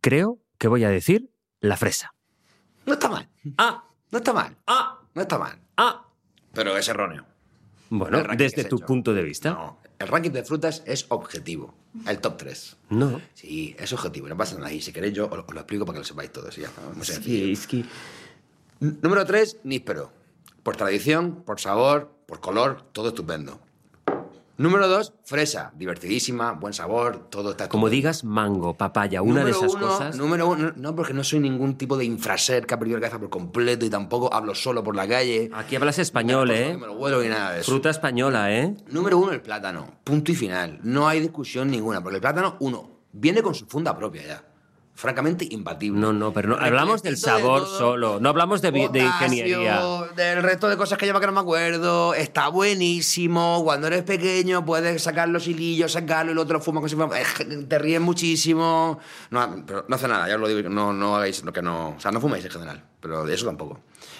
creo que voy a decir la fresa. No está mal. No está mal. No está mal. Pero es erróneo. Bueno, El ranking desde que tu has hecho. punto de vista. No, el ranking de frutas es objetivo. El top 3. No. Sí, es objetivo, no pasa nada. Y si queréis yo os lo explico para que lo sepáis todos. Ya, muy Sí, sencillo. es que... Número 3, níspero. Por tradición, por sabor, por color, todo estupendo. Número 2, fresa. Divertidísima, buen sabor, todo está Como estupendo. digas mango, papaya, una de Número esas uno, cosas... Número 1, no, porque no soy ningún tipo de infraser que ha perdido la cabeza por completo y tampoco hablo solo por la calle. Aquí hablas español, Ni ¿eh? me lo huelo ni nada de eso. Fruta española, ¿eh? Número 1, el plátano. Punto y final. No hay discusión ninguna, porque el plátano, viene con su funda propia ya. Francamente imbatible. No, pero no, hablamos del Repletito de sabor todo. solo. No hablamos de Potasio, ingeniería. Del resto de cosas que lleva que no me acuerdo. Está buenísimo. Cuando eres pequeño puedes sacar los hilillos, sacarlo y el otro fuma como si fuera... Te ríes muchísimo. No, pero no hace nada, ya os lo digo. No hagáis lo que no... O sea, no fuméis en general, pero de eso tampoco.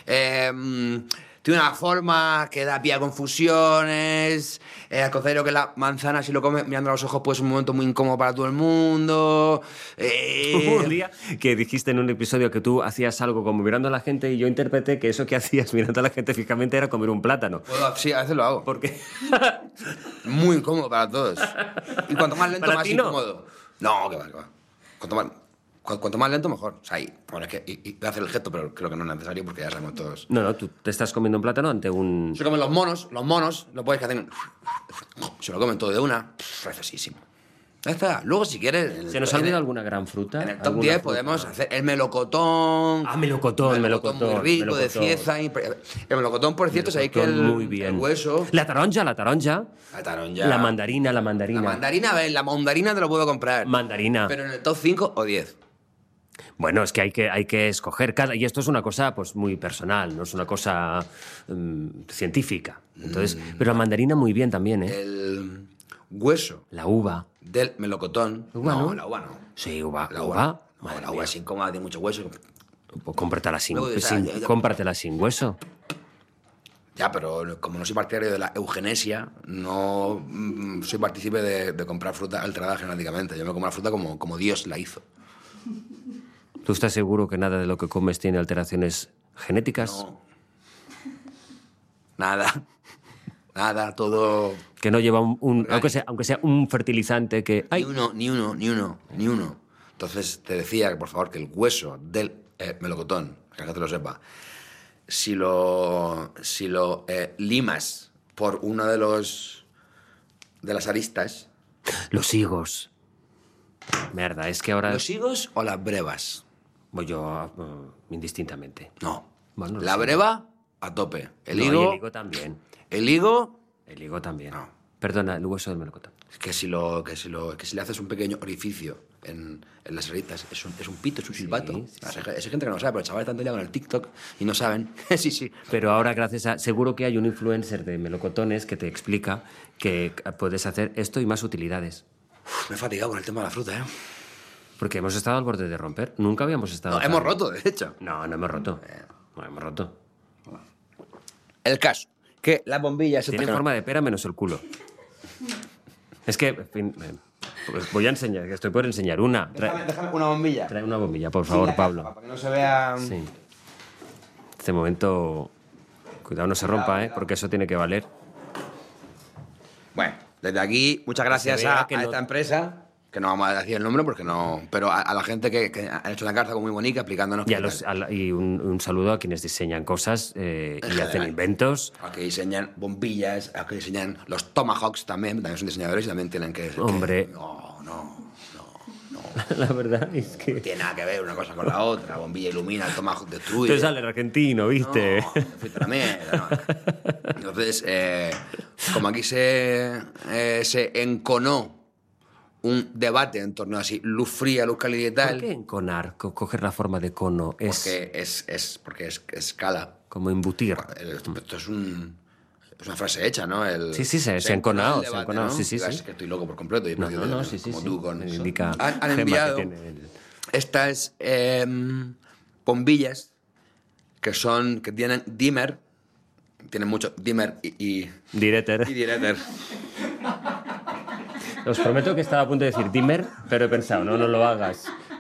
Tiene una forma que da pie a confusiones. Considero que la manzana, si lo comes mirando a los ojos, pues es un momento muy incómodo para todo el mundo. Hubo un día que dijiste en un episodio que tú hacías algo como mirando a la gente y yo interpreté que eso que hacías mirando a la gente fijamente era comer un plátano. Sí, a veces lo hago. Porque Muy incómodo para todos. Y cuanto más lento, ¿Para más ti no? incómodo. No, que va. Cuanto más lento, mejor. O sea, bueno, es que y voy a hacer el gesto, pero creo que no es necesario porque ya sabemos todos. No, tú te estás comiendo un plátano ante un... Se comen los monos, lo puedes hacer. Se lo comen todo de una. Refresísimo. Ya está. Luego, si quieres. ¿Se nos ha olvidado alguna gran fruta? En el top ¿Alguna 10 fruta? podemos hacer el melocotón. Melocotón. Muy rico, de cieza. El melocotón, por cierto, sabéis que Muy bien. el hueso. La taronja. La taronja. La mandarina. La mandarina te lo puedo comprar. Mandarina. Pero en el top 5 o 10. Bueno, es que hay que escoger cada... Y esto es una cosa pues muy personal, no es una cosa científica. Entonces, pero la mandarina muy bien también, ¿eh? El hueso La uva. del melocotón. ¿Uva no? La uva no. Sí, uva. La uva. uva. No, la uva es incómoda, tiene mucho hueso. Pues cómpratela sin, Luego, o sea, sin- ya- cómpratela sin hueso. Ya, pero como no soy partidario de la eugenesia, no soy partícipe de comprar fruta alterada genéticamente. Yo me como la fruta como Dios la hizo. ¿Tú estás seguro que nada de lo que comes tiene alteraciones genéticas? No. Nada, todo... Que no lleva aunque sea un fertilizante que... ¡Ay! Ni uno. Entonces te decía que, por favor, que el hueso del melocotón, que te lo sepa, si lo limas por uno de las aristas... Los higos. Mierda, es que ahora... ¿Los higos o las brevas? Voy yo indistintamente. No. Bueno, La sí. breva, a tope. El No, y higo... el higo también. El higo... El higo también. No. Perdona, el hueso del melocotón. Es que si le haces un pequeño orificio en las aristas, es un pito, es un silbato. sí, Es gente que no lo sabe, pero el chaval tanto ya con el TikTok y no saben. Sí. Pero ahora gracias a... Seguro que hay un influencer de melocotones que te explica que puedes hacer esto y más utilidades. Me he fatigado con el tema de la fruta, ¿eh? Porque hemos estado al borde de romper. Nunca habíamos estado... No, tan- hemos roto, de hecho. No hemos roto. No hemos roto. El caso, que las bombillas... Tiene forma de pera menos el culo. Es que, en fin, pues voy a enseñar, que estoy por enseñar una. Déjame una bombilla. Trae una bombilla, por favor, Pablo. Para que no se vea... Sí. Este momento... Cuidado, no se rompa, ¿eh? Porque eso tiene que valer. Bueno, desde aquí, muchas gracias se vea a que no- esta empresa, que no vamos a decir el nombre porque no... Pero a la gente que ha hecho una carta muy bonita explicándonos... Y un saludo a quienes diseñan cosas y general. hacen inventos. A que diseñan bombillas, a que diseñan los tomahawks también son diseñadores y también tienen que... Hombre. No. La verdad es que... No tiene nada que ver una cosa con la otra. La bombilla ilumina, el tomahawk destruye. Te sale el argentino, ¿viste? No, fuiste la mierda, no. Entonces, como aquí se enconó un debate en torno a si luz fría, luz cálida y ¿Por tal... qué enconar, coger la forma de cono? Porque es escala. como embutir. Esto es una frase hecha, ¿no? Sí, se ha enconado, el debate, ¿no? sí. Es que estoy loco por completo. Y No, perdido sí. como tú con eso. Indica Han Gemma que enviado tiene el- estas bombillas que tienen dimmer, tienen mucho dimmer y Direter. direter. Os prometo que estaba a punto de decir dimmer, pero he pensado, no lo hagas.